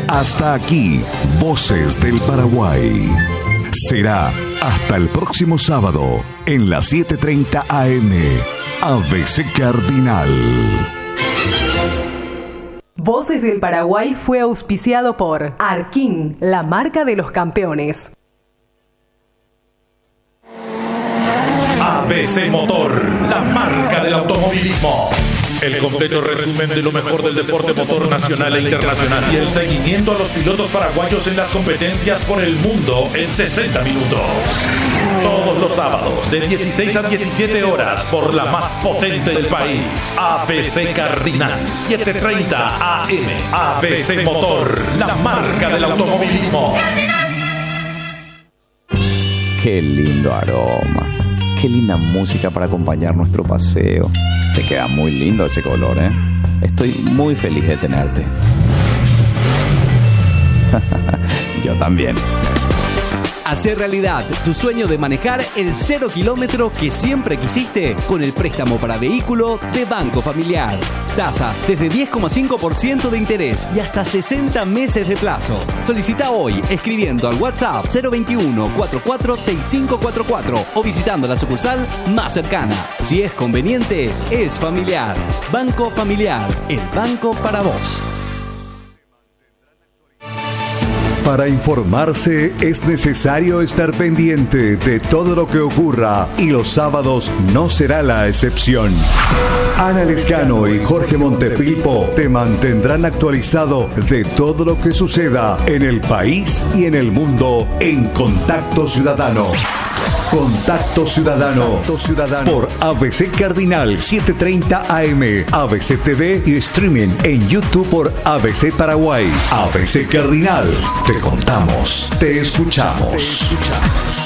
Hasta aquí, Voces del Paraguay. Será hasta el próximo sábado en las 7:30 AM. ABC Cardinal. Voces del Paraguay fue auspiciado por Arquín, la marca de los campeones. ABC Motor, la marca del automovilismo. El completo resumen de lo mejor del deporte motor nacional e internacional y el seguimiento a los pilotos paraguayos en las competencias por el mundo en 60 minutos. Todos los sábados de 16 a 17 horas por la más potente del país. ABC Cardinal, 7:30 AM. ABC Motor, la marca del automovilismo. Qué lindo aroma. Qué linda música para acompañar nuestro paseo. Te queda muy lindo ese color, ¿eh? Estoy muy feliz de tenerte. Yo también. Hacer realidad tu sueño de manejar el 0 kilómetro que siempre quisiste con el préstamo para vehículo de Banco Familiar. Tasas desde 10,5% de interés y hasta 60 meses de plazo. Solicita hoy escribiendo al WhatsApp 021 446544 o visitando la sucursal más cercana. Si es conveniente, es familiar. Banco Familiar, el banco para vos. Para informarse es necesario estar pendiente de todo lo que ocurra y los sábados no será la excepción. Ana Lescano y Jorge Montefilpo te mantendrán actualizado de todo lo que suceda en el país y en el mundo en Contacto Ciudadano. Contacto Ciudadano por ABC Cardinal 7:30 AM, ABC TV y streaming en YouTube por ABC Paraguay. ABC Cardinal, te contamos, te escuchamos.